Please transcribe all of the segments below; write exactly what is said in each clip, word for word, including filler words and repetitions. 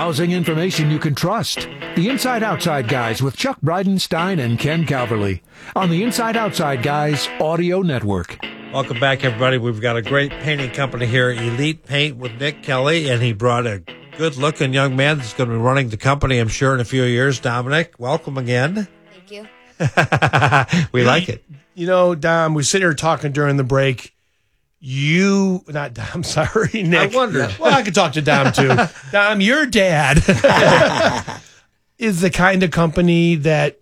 Housing information you can trust. The Inside Outside Guys with Chuck Bridenstine and Ken Calverley on the Inside Outside Guys Audio Network. Welcome back, everybody. We've got a great painting company here, Elite Paint, with Nick Kelly, and he brought a good-looking young man that's going to be running the company, I'm sure, in a few years. Dominic, welcome again. Thank you. We like it. You know, Dom, we sit here talking during the break. You, not Dom, sorry, Nick. I wondered. Well, I could talk to Dom, too. Dom, your dad is the kind of company that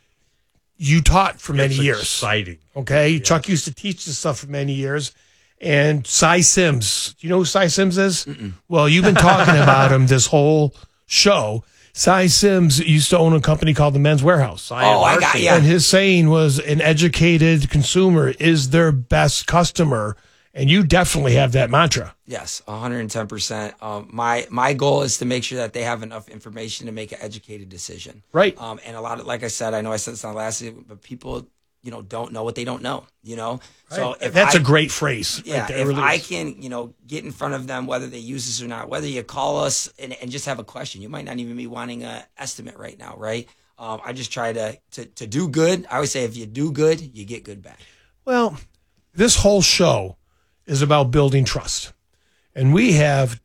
you taught for many It's years. Exciting. Okay? Yes. Chuck used to teach this stuff for many years. And Cy Sims, do you know who Cy Sims is? Mm-mm. Well, you've been talking about him this whole show. Cy Sims used to own a company called the Men's Warehouse. Oh, I got you. And his saying was, an educated consumer is their best customer. And you definitely have that mantra. Yes, one hundred ten percent. Um, my my goal is to make sure that they have enough information to make an educated decision. Right. Um, and a lot of, like I said, I know I said this on last week, but people, you know, don't know what they don't know, you know? So if That's I, a great phrase. Yeah, right there. if It really I is. can, you know, get in front of them, whether they use this or not, whether you call us and, and just have a question, you might not even be wanting an estimate right now, right? Um, I just try to, to to do good. I always say if you do good, you get good back. Well, this whole show is about building trust. And we have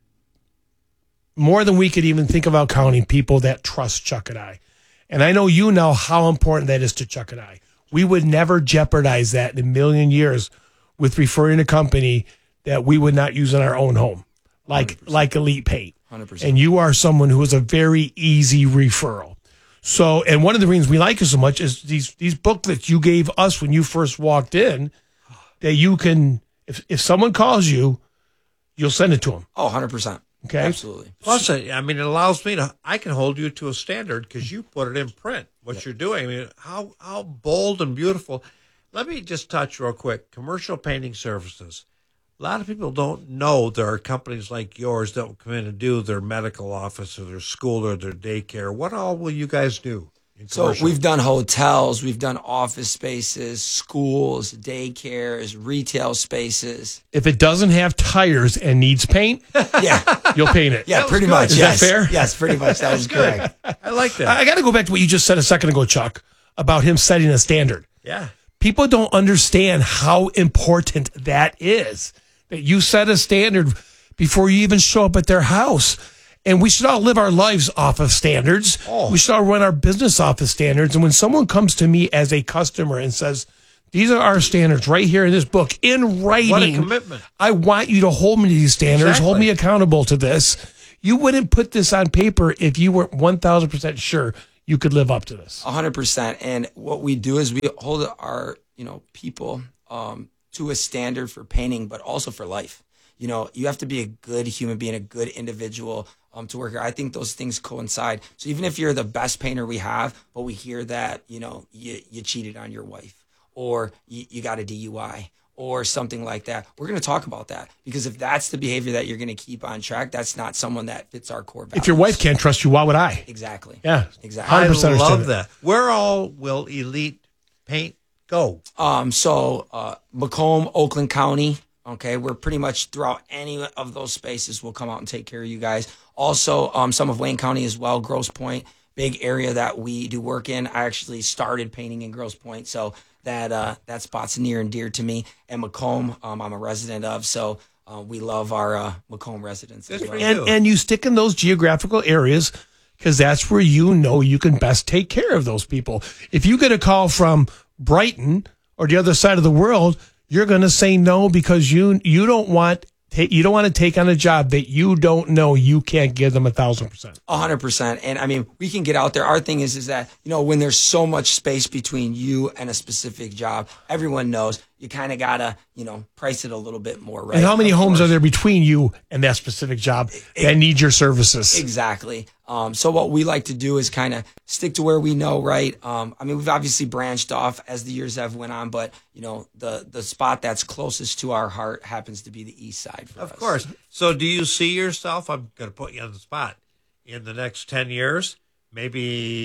more than we could even think about counting people that trust Chuck and I. And I know you know how important that is to Chuck and I. We would never jeopardize that in a million years with referring a company that we would not use in our own home, like one hundred percent. Like Elite Paint. one hundred percent. And you are someone who is a very easy referral. So, and one of the reasons we like you so much is these these booklets you gave us when you first walked in, that you can, if if someone calls you, you'll send it to them. Oh, one hundred percent. Okay? Absolutely. Plus, I mean, it allows me to, I can hold you to a standard because you put it in print, what Yep. you're doing. I mean, how, how bold and beautiful. Let me just touch real quick. Commercial painting services. A lot of people don't know there are companies like yours that will come in and do their medical office or their school or their daycare. What all will you guys do? in So commercial? we've done hotels, we've done office spaces, schools, daycares, retail spaces. If it doesn't have tires and needs paint, Yeah, you'll paint it. yeah, was pretty good. much. Is that yes. fair? Yes, pretty much. That was correct. I like that. I got to go back to what you just said a second ago, Chuck, about him setting a standard. yeah. People don't understand how important that is, that you set a standard before you even show up at their house. And we should all live our lives off of standards. Oh. We should all run our business off of standards. And when someone comes to me as a customer and says, these are our standards right here in this book, in writing, What a commitment. I want you to hold me to these standards, Exactly. hold me accountable to this. You wouldn't put this on paper if you weren't one thousand percent sure you could live up to this. A hundred percent. And what we do is we hold our, you know, people um, to a standard for painting, but also for life. You know, you have to be a good human being, a good individual um, to work here. I think those things coincide. So even if you're the best painter we have, but we hear that, you know, you, you cheated on your wife or you, you got a D U I or something like that, we're going to talk about that. Because if that's the behavior that you're going to keep on track, that's not someone that fits our core values. If your wife can't trust you, why would I? Exactly. Yeah. Exactly. I one hundred percent love understand that. Where all will Elite Paint go? Um, so uh, Macomb, Oakland County. Okay, we're pretty much throughout any of those spaces. We'll come out and take care of you guys. Also, um, some of Wayne County as well. Grosse Pointe, big area that we do work in. I actually started painting in Grosse Pointe, so that uh, that spot's near and dear to me. And Macomb, um, I'm a resident of, so uh, we love our uh, Macomb residents as Good for well. you. And and you stick in those geographical areas because that's where you know you can best take care of those people. If you get a call from Brighton or the other side of the world, you're going to say no because you you don't want you don't want to take on a job that you don't know you can't give them a thousand percent. A hundred percent. And I mean, we can get out there. Our thing is, is that, you know, when there's so much space between you and a specific job, everyone knows you kind of got to, you know, price it a little bit more, right? And how many Of homes course. are there between you and that specific job that need your services? Exactly. Um, so what we like to do is kind of stick to where we know, right? Um, I mean, we've obviously branched off as the years have went on, but you know, the the spot that's closest to our heart happens to be the east side for us. Of course. So do you see yourself, I'm going to put you on the spot, in the next ten years, maybe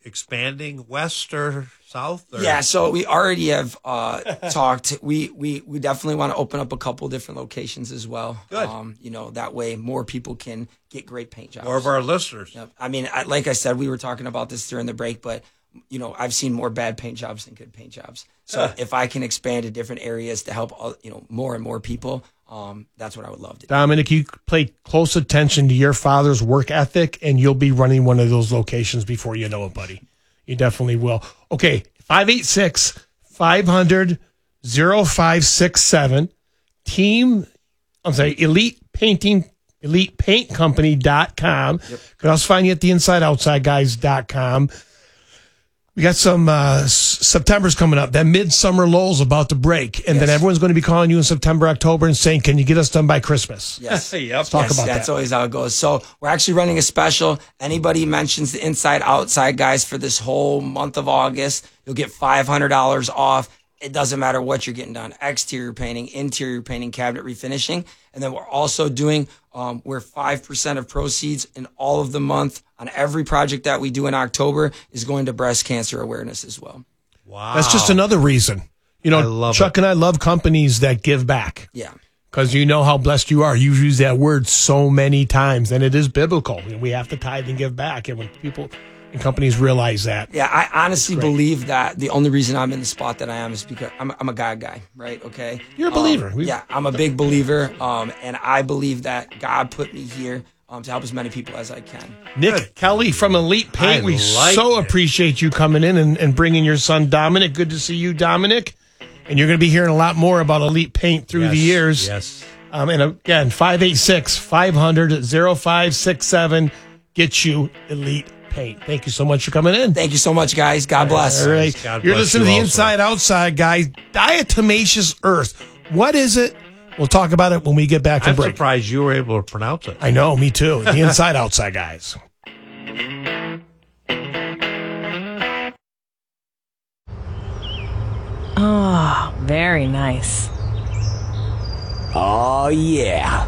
expanding west or south? Or? Yeah, so we already have uh, talked. We, we we definitely want to open up a couple different locations as well. Good. Um, you know, that way more people can get great paint jobs. More of our listeners. Yep. I mean, I, like I said, we were talking about this during the break, but you know, I've seen more bad paint jobs than good paint jobs. So Uh. if I can expand to different areas to help, uh, you know, more and more people, um, that's what I would love to do. Dominic, you pay close attention to your father's work ethic, and you'll be running one of those locations before you know it, buddy. You definitely will. Okay, five eight six, five hundred, oh five six seven. Team, I'm sorry, Elite Painting, elite paint company dot com. Yep. You can also find you at the inside outside guys dot com. We got some uh, September's coming up. That midsummer lull's about to break, and Yes. then everyone's going to be calling you in September, October, and saying, "Can you get us done by Christmas?" Yes. Yep. Let's talk yes, about that's that. always how it goes. So we're actually running a special. Anybody mentions the Inside Outside Guys for this whole month of August, you'll get five hundred dollars off. It doesn't matter what you're getting done. Exterior painting, interior painting, cabinet refinishing. And then we're also doing, um, we're five percent of proceeds in all of the month on every project that we do in October is going to breast cancer awareness as well. Wow. That's just another reason. You I know, love Chuck it. and I love companies that give back. Yeah. Because you know how blessed you are. You've used that word so many times, and it is biblical. We have to tithe and give back. And when people and companies realize that, Yeah, I honestly great. believe that the only reason I'm in the spot that I am is because I'm, I'm a God guy, right? Okay. You're a believer. Um, We- yeah, I'm a big believer. Um, and I believe that God put me here um, to help as many people as I can. Nick Kelly from Elite Paint, I we like so it. appreciate you coming in and, and bringing your son Dominic. Good to see you, Dominic. And you're going to be hearing a lot more about Elite Paint through Yes, the years. Yes. Um, and again, five eight six, five hundred, oh five six seven. Get you Elite Paint. Thank you so much for coming in. Thank you so much, guys. God bless. All right. God You're bless listening you to the also. Inside Outside guys. Diatomaceous earth. What is it? We'll talk about it when we get back from I'm break. surprised you were able to pronounce it. I know, me too. The Inside Outside guys. Oh, very nice. Oh, yeah.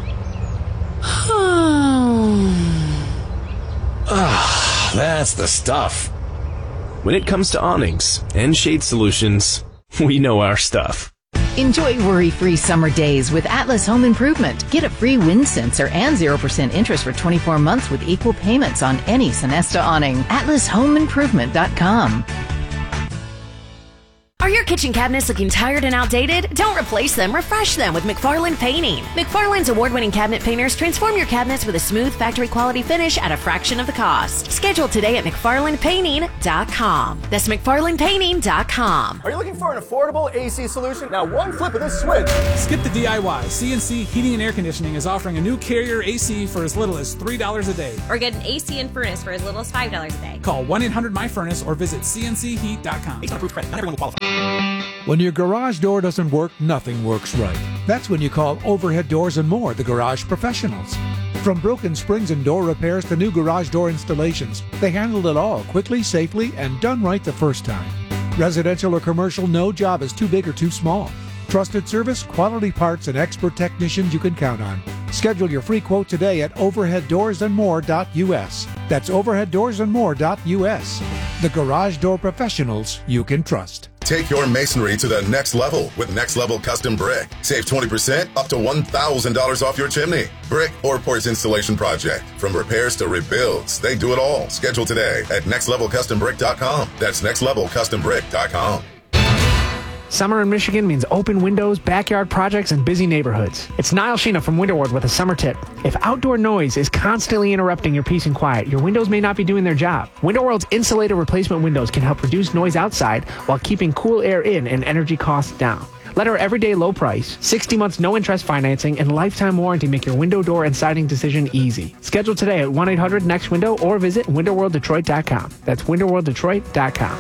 Ah, that's the stuff. When it comes to awnings and shade solutions, we know our stuff. Enjoy worry-free summer days with Atlas Home Improvement. Get a free wind sensor and zero percent interest for twenty-four months with equal payments on any Sonesta awning. atlas home improvement dot com. Are your kitchen cabinets looking tired and outdated? Don't replace them, refresh them with McFarland Painting. McFarland's award-winning cabinet painters transform your cabinets with a smooth factory-quality finish at a fraction of the cost. Schedule today at mcfarland painting dot com. That's mcfarland painting dot com. Are you looking for an affordable A C solution? Now, one flip of this switch. Skip the D I Y. C N C Heating and Air Conditioning is offering a new Carrier A C for as little as three dollars a day. Or get an A C and furnace for as little as five dollars a day. Call one eight hundred my furnace or visit c n c heat dot com. Based on approved credit, not everyone will qualify. When your garage door doesn't work, nothing works right. That's when you call Overhead Doors and More, the garage professionals. From broken springs and door repairs to new garage door installations, they handled it all quickly, safely, and done right the first time. Residential or commercial, no job is too big or too small. Trusted service, quality parts, and expert technicians you can count on. Schedule your free quote today at overhead doors and more dot u s. That's overhead doors and more dot u s. The garage door professionals you can trust. Take your masonry to the next level with Next Level Custom Brick. Save twenty percent up to one thousand dollars off your chimney. Brick or porch installation project. From repairs to rebuilds, they do it all. Schedule today at next level custom brick dot com. That's next level custom brick dot com. Summer in Michigan means open windows, backyard projects, and busy neighborhoods. It's Niall Sheena from Window World with a summer tip. If outdoor noise is constantly interrupting your peace and quiet, your windows may not be doing their job. Window World's insulated replacement windows can help reduce noise outside while keeping cool air in and energy costs down. Let our everyday low price, sixty months no interest financing, and lifetime warranty make your window, door, and siding decision easy. Schedule today at one eight hundred next window or visit window world detroit dot com. That's window world detroit dot com.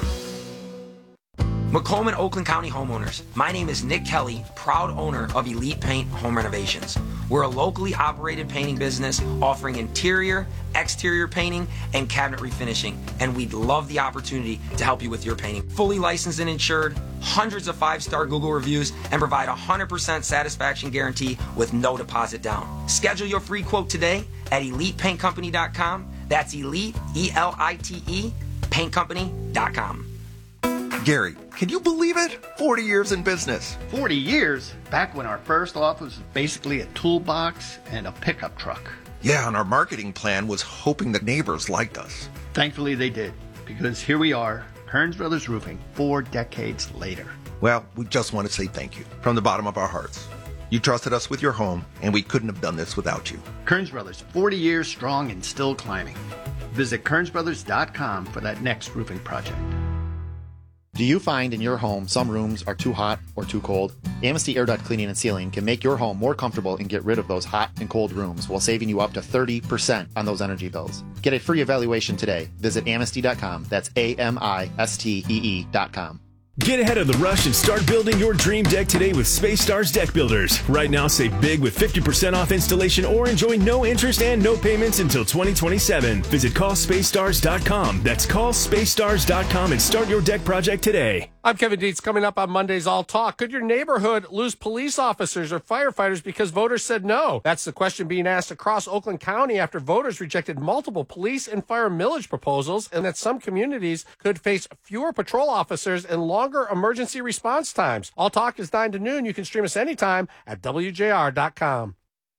Macomb and Oakland County homeowners, my name is Nick Kelly, proud owner of Elite Paint Home Renovations. We're a locally operated painting business offering interior, exterior painting, and cabinet refinishing, and we'd love the opportunity to help you with your painting. Fully licensed and insured, hundreds of five-star Google reviews, and provide a one hundred percent satisfaction guarantee with no deposit down. Schedule your free quote today at elite paint company dot com. That's Elite, E L I T E, paint company dot com. Gary, can you believe it? forty years in business. forty years? Back when our first office was basically a toolbox and a pickup truck. Yeah, and our marketing plan was hoping the neighbors liked us. Thankfully they did, because here we are, Kearns Brothers Roofing, four decades later. Well, we just want to say thank you from the bottom of our hearts. You trusted us with your home, and we couldn't have done this without you. Kearns Brothers, forty years strong and still climbing. Visit kearns brothers dot com for that next roofing project. Do you find in your home some rooms are too hot or too cold? Amnesty Air Duct Cleaning and Sealing can make your home more comfortable and get rid of those hot and cold rooms while saving you up to thirty percent on those energy bills. Get a free evaluation today. Visit amnesty dot com. That's A M I S T E E dot com. Get ahead of the rush and start building your dream deck today with Space Stars Deck Builders. Right now, save big with fifty percent off installation or enjoy no interest and no payments until twenty twenty-seven. Visit call space stars dot com. That's call space stars dot com and start your deck project today. I'm Kevin Dietz. Coming up on Monday's All Talk. Could your neighborhood lose police officers or firefighters because voters said no? That's the question being asked across Oakland County after voters rejected multiple police and fire millage proposals, and that some communities could face fewer patrol officers and longer emergency response times. All Talk is nine to noon. You can stream us anytime at W J R dot com.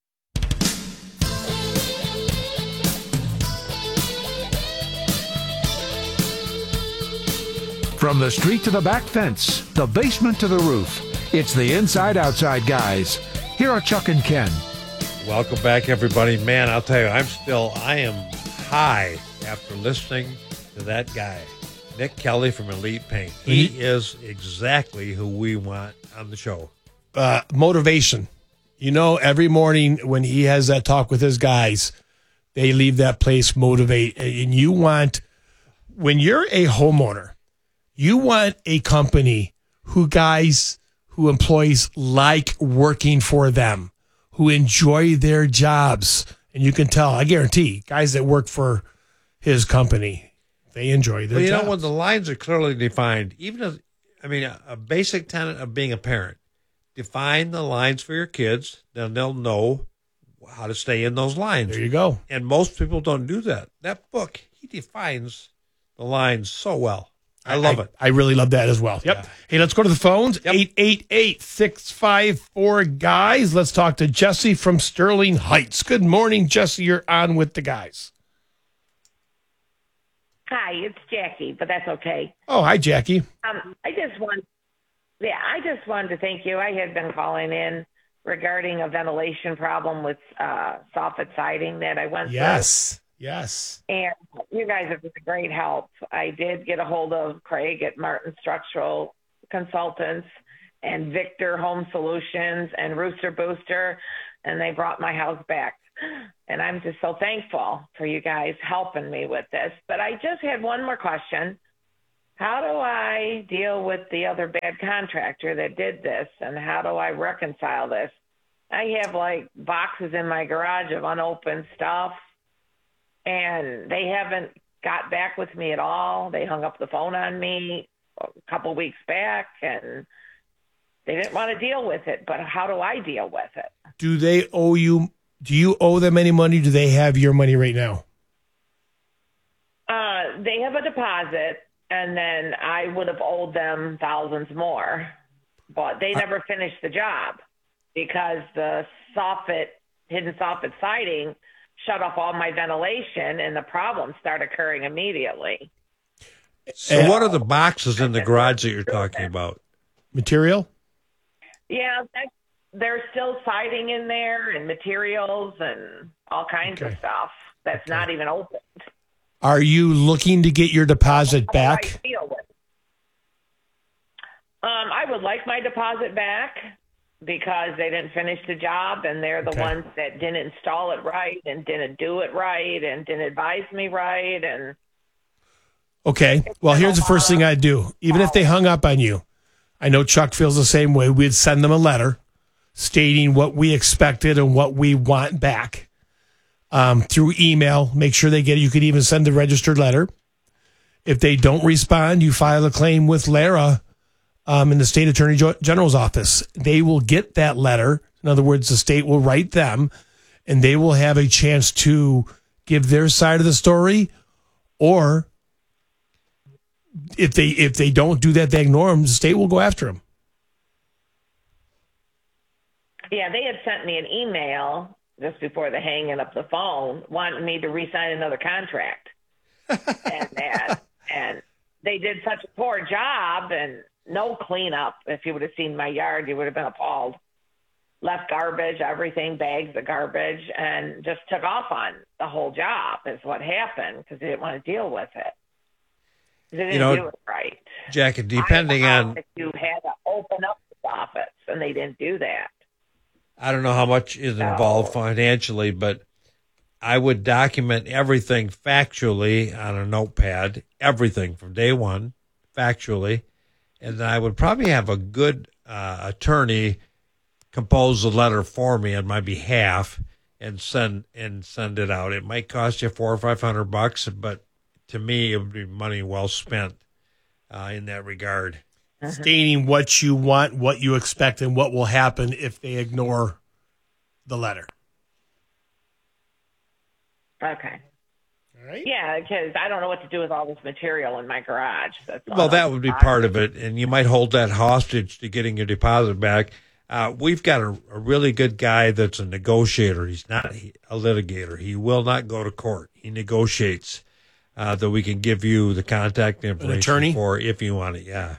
From the street to the back fence, the basement to the roof, it's the Inside Outside guys. Here are Chuck and Ken. Welcome back, everybody. Man, I'll tell you, I'm still, I am high after listening to that guy, Nick Kelly from Elite Paint. He mm-hmm. is exactly who we want on the show. Uh, motivation. You know, every morning when he has that talk with his guys, they leave that place motivated. And you want, when you're a homeowner, you want a company who guys, who employees like working for them, who enjoy their jobs. And you can tell, I guarantee, guys that work for his company, they enjoy their well, you jobs. know, when the lines are clearly defined, even as, I mean, a, a basic tenet of being a parent, define the lines for your kids, then they'll know how to stay in those lines. There you go. And most people don't do that. That book, he defines the lines so well. I love I, it. I really love that as well. Yep. Yeah. Hey, let's go to the phones. Yep. eight eight eight, six five four, guys. Let's talk to Jesse from Sterling Heights. Good morning, Jesse. You're on with the guys. Hi, it's Jackie, but that's okay. Oh, hi, Jackie. Um, I just want, yeah, I just wanted to thank you. I had been calling in regarding a ventilation problem with uh, soffit siding that I went yes. through. Yes. And you guys have been a great help. I did get a hold of Craig at Martin Structural Consultants and Victor Home Solutions and Rooster Booster, and they brought my house back. And I'm just so thankful for you guys helping me with this. But I just had one more question. How do I deal with the other bad contractor that did this, and how do I reconcile this? I have, like, boxes in my garage of unopened stuff, and they haven't got back with me at all. They hung up the phone on me a couple weeks back, and they didn't want to deal with it. But how do I deal with it? Do they owe you? Do you owe them any money? Do they have your money right now? Uh, they have a deposit, and then I would have owed them thousands more. But they never finished the job because the soffit, hidden soffit siding, shut off all my ventilation, and the problems start occurring immediately. So uh, what are the boxes in the garage that you're talking about? Material? Yeah, that, there's still siding in there and materials and all kinds okay. of stuff that's okay. not even opened. Are you looking to get your deposit back? I, um, I would like my deposit back, because they didn't finish the job, and they're the okay. ones that didn't install it right and didn't do it right and didn't advise me right. And okay, well, here's the first thing I'd do. Even if they hung up on you, I know Chuck feels the same way. We'd send them a letter stating what we expected and what we want back um, through email. Make sure they get it. You could even send a registered letter. If they don't respond, you file a claim with Lara Um, in the state attorney general's office. They will get that letter. In other words, the state will write them, and they will have a chance to give their side of the story, or if they if they don't do that, they ignore them. The state will go after them. Yeah, they had sent me an email just before the hanging up the phone, wanting me to re-sign another contract, and that, and they did such a poor job and no cleanup. If you would have seen my yard, you would have been appalled. Left garbage, everything, bags of garbage, and just took off on the whole job is what happened because they didn't want to deal with it. They didn't You know, do it right. Jackie, depending I on, if you had to open up the office, and they didn't do that. I don't know how much is involved financially, but I would document everything factually on a notepad, everything from day one, factually, and then I would probably have a good uh, attorney compose a letter for me on my behalf and send and send it out. It might cost you four or five hundred bucks, but to me, it would be money well spent uh, in that regard. Stating what you want, what you expect, and what will happen if they ignore the letter. Okay. All right. Yeah, because I don't know what to do with all this material in my garage. That's all Well, that I'm would be talking part of it, and you might hold that hostage to getting your deposit back. Uh, we've got a, a really good guy that's a negotiator. He's not a litigator. He will not go to court. He negotiates. Uh, that we can give you the contact information attorney? for if you want it. Yeah.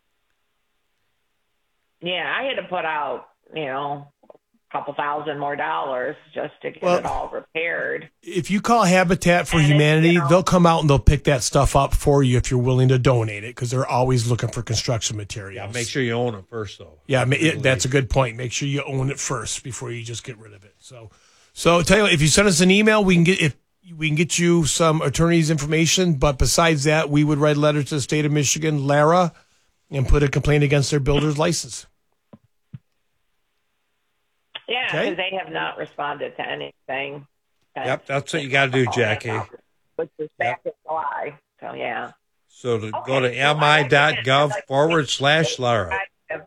Yeah, I had to put out, you know, a couple thousand more dollars just to get Well, it all repaired. If you call Habitat for And it- Humanity, you know- they'll come out and they'll pick that stuff up for you if you're willing to donate it, because they're always looking for construction materials. Yeah, make sure you own it first, though. Yeah, ma- it, that's a good point. Make sure you own it first before you just get rid of it. So, so tell you what, if you send us an email, we can get if we can get you some attorney's information. But besides that, we would write a letter to the state of Michigan, Lara, and put a complaint against their builder's license. Yeah, Okay. because they have not responded to anything. Yep, that's what you got to do, Jackie. Which was back in July. So, yeah. So to go Okay, to so m i dot I'd gov like to forward thank slash you Lara. guys have-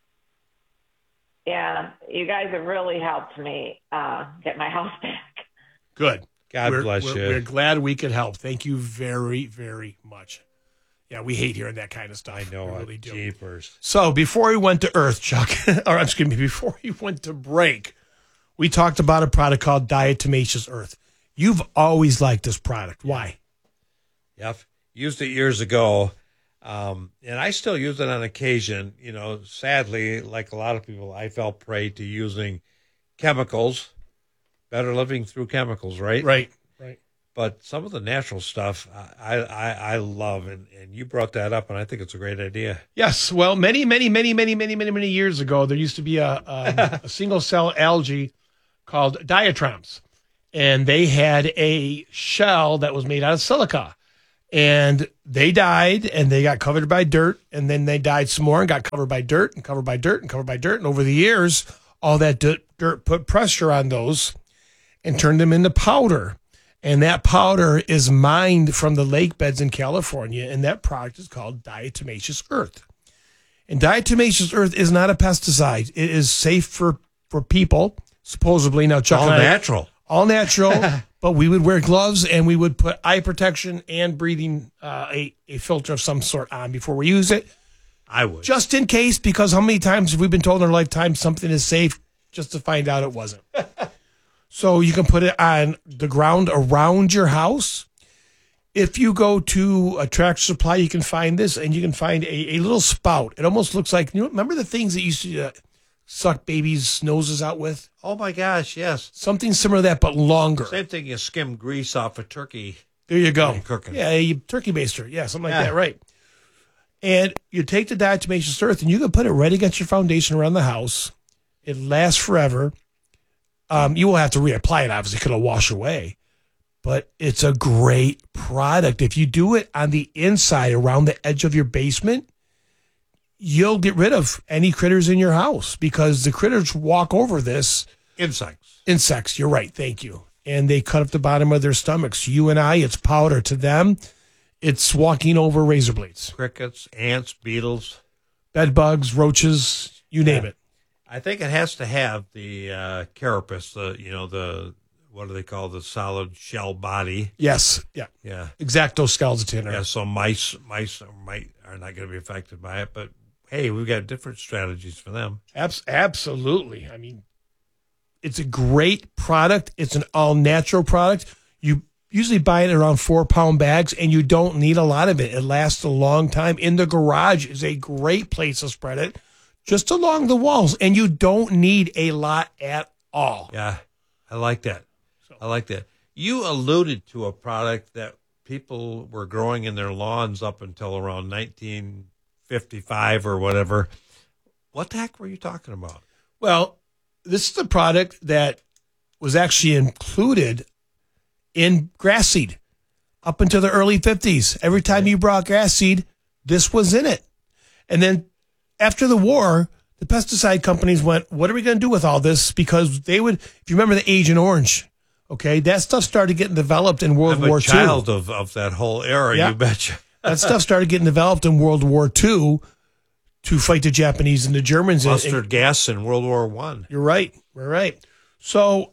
Yeah, you guys have really helped me uh, get my house back. Good. God we're, bless we're, you. We're glad we could help. Thank you very, very much. Yeah, we hate hearing that kind of stuff. I know we it. really do. Jeepers. So before we went to Earth, Chuck, or excuse me, before we went to break, we talked about a product called Diatomaceous Earth. You've always liked this product. Why? Yep. Used it years ago. Um, and I still use it on occasion. You know, sadly, like a lot of people, I fell prey to using chemicals. Better living through chemicals, right? Right, right. But some of the natural stuff I, I, I love, and, and you brought that up, and I think it's a great idea. Yes. Well, many, many, many, many, many, many, many years ago, there used to be a, a, a single cell algae called diatoms, and they had a shell that was made out of silica, and they died, and they got covered by dirt, and then they died some more and got covered by dirt and covered by dirt and covered by dirt, and over the years, all that dirt, dirt put pressure on those and turned them into powder. And that powder is mined from the lake beds in California, and that product is called diatomaceous earth. And diatomaceous earth is not a pesticide. It is safe for, for people, supposedly. Now, Chuck All and I- natural. all natural, but we would wear gloves and we would put eye protection and breathing uh, a, a filter of some sort on before we use it. I would. Just in case, because how many times have we been told in our lifetime something is safe just to find out it wasn't? So you can put it on the ground around your house. If you go to a Tractor Supply, you can find this, and you can find a, a little spout. It almost looks like, you know, remember the things that used to uh, suck babies' noses out with? Oh, my gosh, yes. Something similar to that, but longer. Same thing, you skim grease off a turkey. There you go. when you're cooking. Yeah, a turkey baster. Yeah, something like Yeah. that, right. And you take the diatomaceous earth, and you can put it right against your foundation around the house. It lasts forever. Um, you will have to reapply it, obviously, because it'll wash away. But it's a great product. If you do it on the inside, around the edge of your basement, you'll get rid of any critters in your house, because the critters walk over this. Insects. Insects, you're right. Thank you. And they cut up the bottom of their stomachs. You and I, it's powder. To them, it's walking over razor blades. Crickets, ants, beetles. Bed bugs, roaches, you name Yeah. it. I think it has to have the uh, carapace, the you know the what do they call the solid shell body? Yes, yeah, Yeah. Exacto skeleton. Yeah, so mice mice might are not going to be affected by it, but hey, we've got different strategies for them. Abs- absolutely. I mean, it's a great product. It's an all natural product. You usually buy it around four pound bags, and you don't need a lot of it. It lasts a long time. In the garage is a great place to spread it, just along the walls, and you don't need a lot at all. Yeah, I like that. I like that. You alluded to a product that people were growing in their lawns up until around nineteen fifty-five or whatever. What the heck were you talking about? Well, this is a product that was actually included in grass seed up until the early fifties. Every time you brought grass seed, this was in it. And then after the war, the pesticide companies went, what are we going to do with all this? Because they would, if you remember the Agent Orange, okay, that stuff started getting developed in World I'm War a Two. child of, of that whole era, Yeah. you betcha. That stuff started getting developed in World War Two to fight the Japanese and the Germans. Mustard gas in World War One. You're right. We're right. So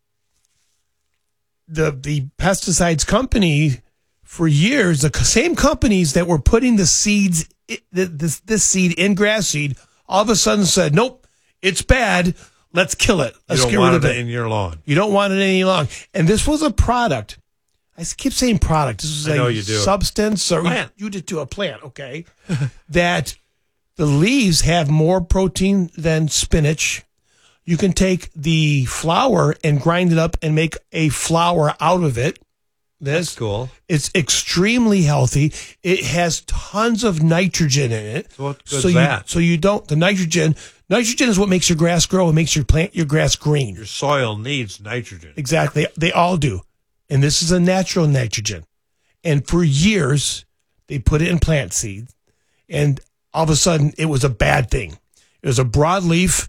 the the pesticides company for years, the same companies that were putting the seeds, this this seed in grass seed, all of a sudden said, "Nope, it's bad. Let's kill it. Let's you don't get want rid of it it in your lawn. You don't want it any longer." And this was a product. I keep saying product. This was I a know you do. substance, or Plant. you did to a plant, okay? That the leaves have more protein than spinach. You can take the flour and grind it up and make a flour out of it. This That's cool. It's extremely healthy. It has tons of nitrogen in it. So what good's so you, that? So you don't the nitrogen. Nitrogen is what makes your grass grow and makes your plant your grass green. Your soil needs nitrogen. Exactly. They all do. And this is a natural nitrogen. And for years, they put it in plant seed. And all of a sudden, it was a bad thing. It was a broadleaf.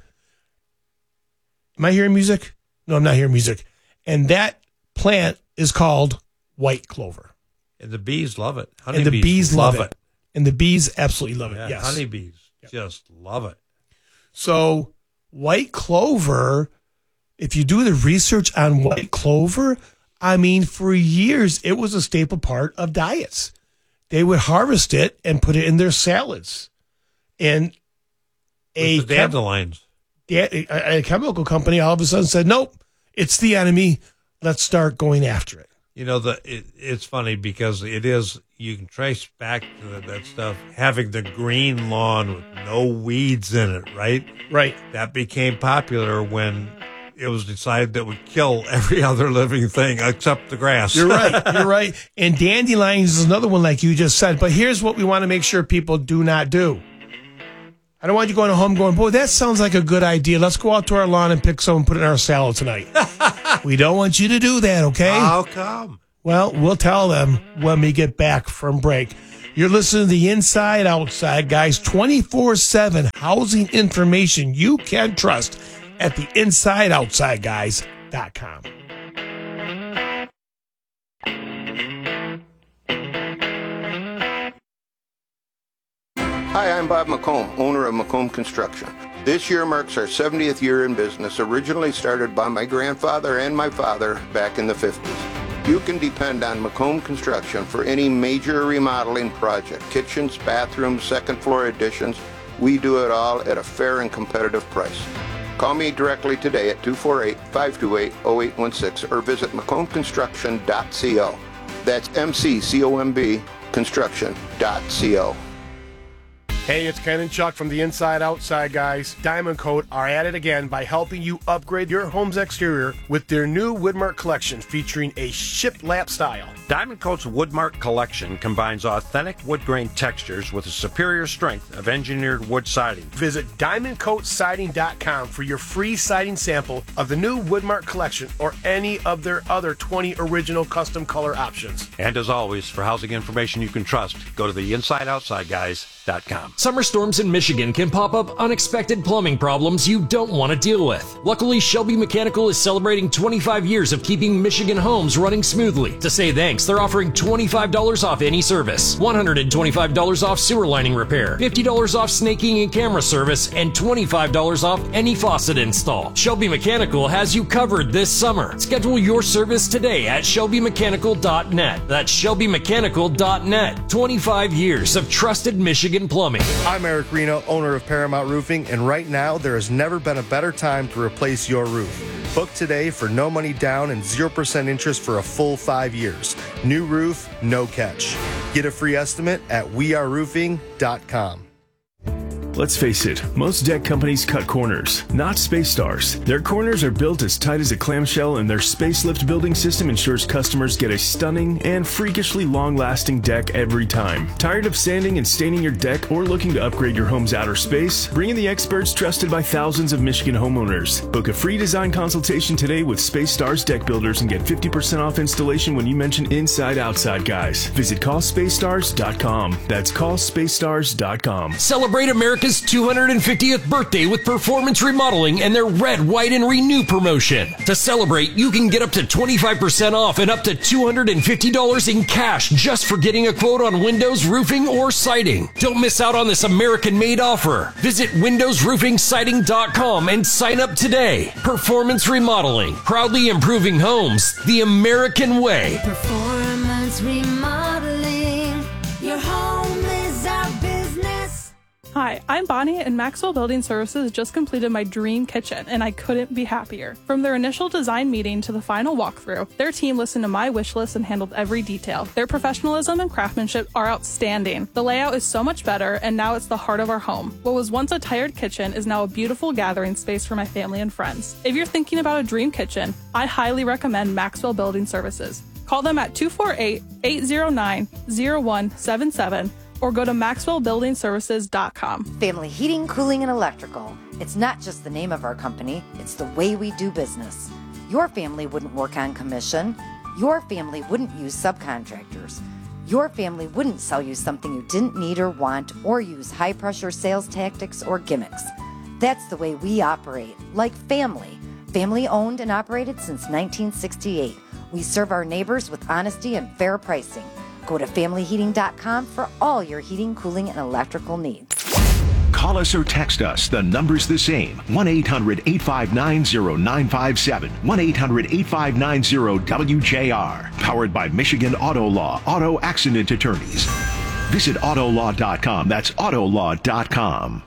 Am I hearing music? No, I'm not hearing music. And that plant is called white clover. And the bees love it. and the Honeybees bees love, love it. And the bees absolutely love it, Yeah, yes. honeybees just love it. So white clover, if you do the research on white clover, I mean, for years, it was a staple part of diets. They would harvest it and put it in their salads. And a, With the dandelions. chem- a, a chemical company all of a sudden said, nope, it's the enemy. Let's start going after it. You know, the it, it's funny because it is, you can trace back to that, that stuff, having the green lawn with no weeds in it, right? Right. That became popular when it was decided that would kill every other living thing except the grass. You're right. You're right. And dandelions is another one, like you just said. But here's what we want to make sure people do not do. I don't want you going home going, boy, that sounds like a good idea. Let's go out to our lawn and pick some and put it in our salad tonight. We don't want you to do that, okay? How come? Well, we'll tell them when we get back from break. You're listening to the Inside Outside, guys. twenty-four seven housing information you can trust at the inside outside guys dot com. Hi, I'm Bob McComb, owner of McComb Construction. This year marks our seventieth year in business, originally started by my grandfather and my father back in the fifties. You can depend on McComb Construction for any major remodeling project, kitchens, bathrooms, second floor additions. We do it all at a fair and competitive price. Call me directly today at two four eight, five two eight, zero eight one six or visit macomb construction dot co. That's M C C O M B construction dot co. Hey, it's Ken and Chuck from the Inside Outside Guys. Diamond Coat are at it again by helping you upgrade your home's exterior with their new Woodmark collection featuring a shiplap style. Diamond Coat's Woodmark collection combines authentic wood grain textures with a superior strength of engineered wood siding. Visit diamond coat siding dot com for your free siding sample of the new Woodmark collection or any of their other twenty original custom color options. And as always, for housing information you can trust, go to the inside outside guys dot com. Summer storms in Michigan can pop up unexpected plumbing problems you don't want to deal with. Luckily, Shelby Mechanical is celebrating twenty-five years of keeping Michigan homes running smoothly. To say thanks, they're offering twenty-five dollars off any service, one hundred twenty-five dollars off sewer lining repair, fifty dollars off snaking and camera service, and twenty-five dollars off any faucet install. Shelby Mechanical has you covered this summer. Schedule your service today at shelby mechanical dot net. That's shelby mechanical dot net. twenty-five years of trusted Michigan plumbing. I'm Eric Reno, owner of Paramount Roofing, and right now there has never been a better time to replace your roof. Book today for no money down and zero percent interest for a full five years. New roof, no catch. Get a free estimate at we are roofing dot com. Let's face it, most deck companies cut corners, not Space Stars. Their corners are built as tight as a clamshell, and their Space Lift building system ensures customers get a stunning and freakishly long-lasting deck every time. Tired of sanding and staining your deck or looking to upgrade your home's outer space? Bring in the experts trusted by thousands of Michigan homeowners. Book a free design consultation today with Space Stars Deck Builders and get fifty percent off installation when you mention Inside Outside Guys. Visit call space stars dot com. That's call space stars dot com. Celebrate America's two hundred fiftieth birthday with Performance Remodeling and their Red, White, and Renew promotion. To celebrate, you can get up to twenty-five percent off and up to two hundred fifty dollars in cash just for getting a quote on windows, roofing, or siding. Don't miss out on this American-made offer. Visit windows roofing siding dot com and sign up today. Performance Remodeling, proudly improving homes the American way. Performance Remodeling, your home is our business. Hi, I'm Bonnie, and Maxwell Building Services just completed my dream kitchen, and I couldn't be happier. From their initial design meeting to the final walkthrough, their team listened to my wish list and handled every detail. Their professionalism and craftsmanship are outstanding. The layout is so much better, and now it's the heart of our home. What was once a tired kitchen is now a beautiful gathering space for my family and friends. If you're thinking about a dream kitchen, I highly recommend Maxwell Building Services. Call them at two four eight, eight zero nine, zero one seven seven or go to maxwell building services dot com. Family Heating, Cooling, and Electrical. It's not just the name of our company, it's the way we do business. Your family wouldn't work on commission. Your family wouldn't use subcontractors. Your family wouldn't sell you something you didn't need or want or use high-pressure sales tactics or gimmicks. That's the way we operate, like family. Family owned and operated since nineteen sixty-eight. We serve our neighbors with honesty and fair pricing. Go to family heating dot com for all your heating, cooling, and electrical needs. Call us or text us. The number's the same. one eight hundred, eight five nine, zero nine five seven. one eight hundred, eight five nine, zero W J R. Powered by Michigan Auto Law, Auto Accident Attorneys. Visit auto law dot com. That's auto law dot com.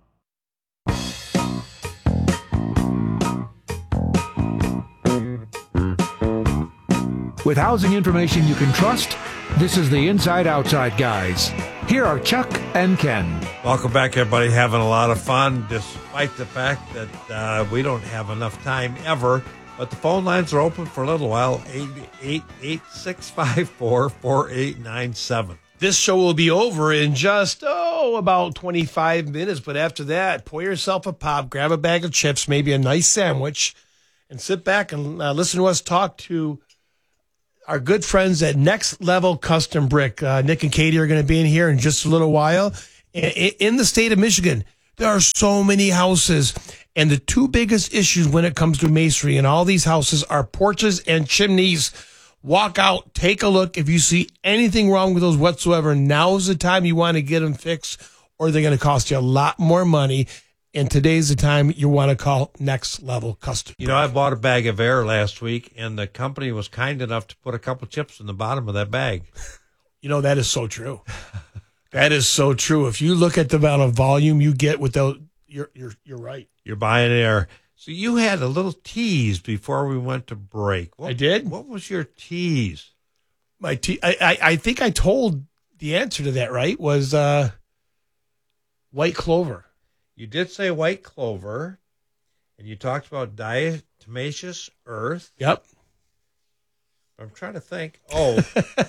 With housing information you can trust, this is the Inside Outside Guys. Here are Chuck and Ken. Welcome back, everybody. Having a lot of fun, despite the fact that uh, we don't have enough time ever. But the phone lines are open for a little while. eight eight eight, six five four, four eight nine seven. This show will be over in just, oh, about twenty-five minutes. But after that, pour yourself a pop, grab a bag of chips, maybe a nice sandwich, and sit back and uh, listen to us talk to our good friends at Next Level Custom Brick. Uh, Nick and Katie are going to be in here in just a little while. In the state of Michigan, there are so many houses, and the two biggest issues when it comes to masonry in all these houses are porches and chimneys. Walk out, take a look. If you see anything wrong with those whatsoever, now's the time you want to get them fixed, or they're going to cost you a lot more money. And today's the time you want to call Next Level Custom. You know, I bought a bag of air last week, and the company was kind enough to put a couple chips in the bottom of that bag. You know, that is so true. That is so true. If you look at the amount of volume you get with those, you're you're you're right. You're buying air. So you had a little tease before we went to break. What, I did. What was your tease? My te- I, I I think I told the answer to that, right? Was uh, white clover. You did say white clover, and you talked about diatomaceous earth. Yep. I'm trying to think. Oh,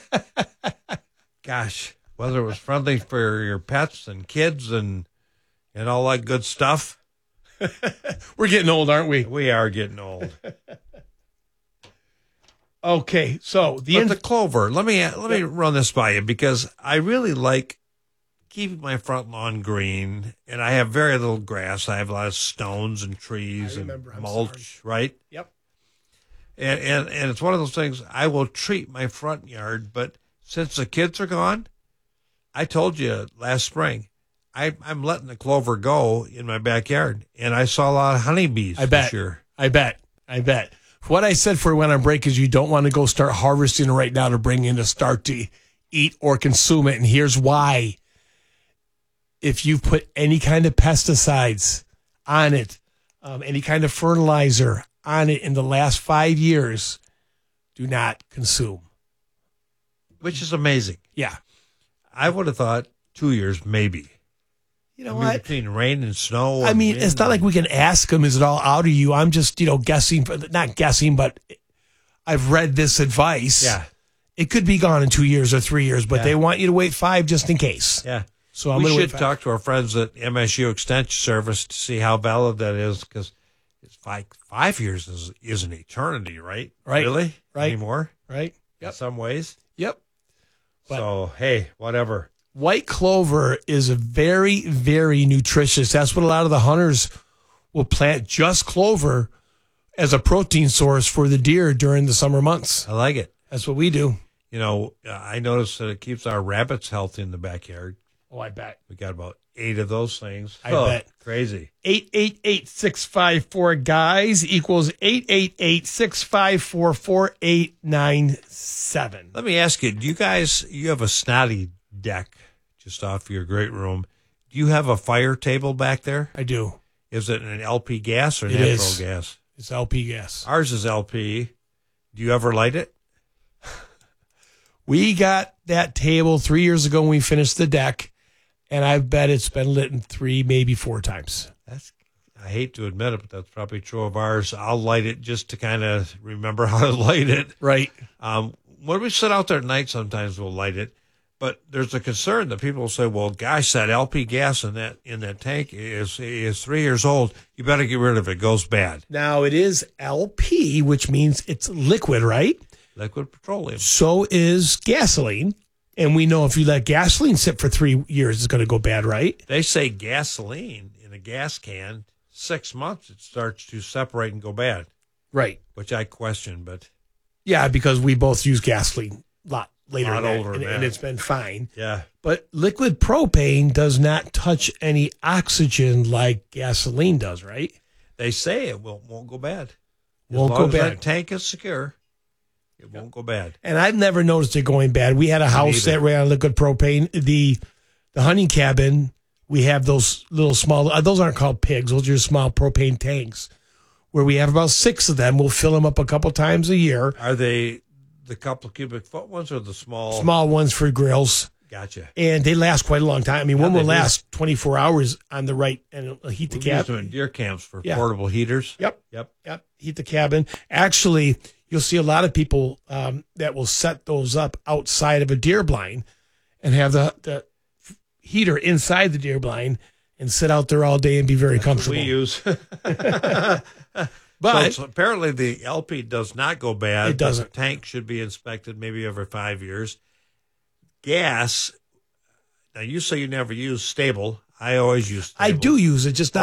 gosh, whether it was friendly for your pets and kids and and all that good stuff. We're getting old, aren't we? We are getting old. Okay, so the but in- the clover. Let me let me run this by you because I really like keeping my front lawn green, and I have very little grass. I have a lot of stones and trees and mulch, right? Yep. And, and and it's one of those things, I will treat my front yard, but since the kids are gone, I told you last spring, I, I'm letting the clover go in my backyard, and I saw a lot of honeybees I bet. this year. I bet. I bet. What I said for when on break is you don't want to go start harvesting right now to bring in to start to eat or consume it, and here's why. If you've put any kind of pesticides on it, um, any kind of fertilizer on it in the last five years, do not consume. Which is amazing. Yeah. I would have thought two years, maybe. You know I mean, what? Between rain and snow. I and mean, wind it's not like we can ask them, is it all out of you? I'm just, you know, guessing, not guessing, but I've read this advice. Yeah. It could be gone in two years or three years, but Yeah. they want you to wait five just in case. Yeah. So I'm we going to should wait talk to our friends at M S U Extension Service to see how valid that is, because it's five, five years is, is an eternity, right? Right. Really? Right. Anymore? Right. In some ways? Yep. So, hey, whatever. White clover is a very, very nutritious. That's what a lot of the hunters will plant, just clover as a protein source for the deer during the summer months. I like it. That's what we do. You know, uh, I noticed that it keeps our rabbits healthy in the backyard. Oh, I bet. We got about eight of those things. I Oh, bet. Crazy. eight eight eight, six five four, guys equals eight eight eight, six five four, four eight nine seven. Let me ask you, do you guys, you have a snotty deck just off your great room. Do you have a fire table back there? I do. Is it an L P gas or It natural is. gas? It's L P gas. Ours is L P. Do you ever light it? We got that table three years ago when we finished the deck, and I bet it's been lit in three, maybe four times. That's, I hate to admit it, but that's probably true of ours. I'll light it just to kind of remember how to light it. Right. Um, when we sit out there at night, sometimes we'll light it. But there's a concern that people will say, well, gosh, that L P gas in that in that tank is is three years old. You better get rid of it. It goes bad. Now, it is L P, which means it's liquid, right? Liquid petroleum. So is gasoline. And we know if you let gasoline sit for three years, it's going to go bad, right? They say gasoline in a gas can, six months, it starts to separate and go bad. Right. Which I question, but. Yeah, because we both use gasoline a lot later Lot in that, older and, than and that. it's been fine. Yeah. But liquid propane does not touch any oxygen like gasoline does, right? They say it won't, won't go bad. As Won't long go as bad. that tank is secure, it won't go bad. And I've never noticed it going bad. We had a house either. that ran on liquid propane. The the hunting cabin, we have those little small, uh, those aren't called pigs. Those are just small propane tanks where we have about six of them. We'll fill them up a couple times a year. Are they the couple cubic foot ones or the small? Small ones for grills. Gotcha. And they last quite a long time. I mean, Yeah, one will they do. last twenty-four hours on the right and it'll heat the We've used cabin. them in deer camps for Yeah. portable heaters. Yep. Yep. Yep. Heat the cabin. Actually, you'll see a lot of people um, that will set those up outside of a deer blind and have the, the heater inside the deer blind and sit out there all day and be very comfortable. We use. But- so, so apparently the L P does not go bad. It doesn't. The tank should be inspected maybe every five years. Gas. Now you say you never use stable. I always use. Stable. I do use it, just not